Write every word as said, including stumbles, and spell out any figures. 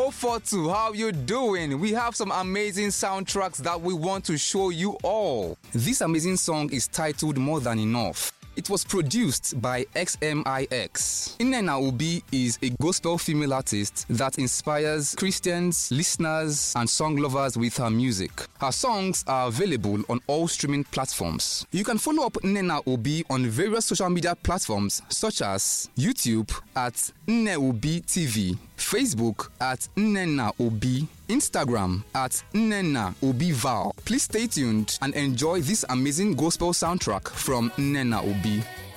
oh four two, how you doing? We have some amazing soundtracks that we want to show you all. This amazing song is titled More Than Enough. It was produced by X M I X. Nnenna Obi is a gospel female artist that inspires Christians, listeners, and song lovers with her music. Her songs are available on all streaming platforms. You can follow up Nnenna Obi on various social media platforms such as YouTube at Nne Obi T V, Facebook at Nnenna Obi, Instagram at Nnenna Obi Val. Please stay tuned and enjoy this amazing gospel soundtrack from Nnenna Obi.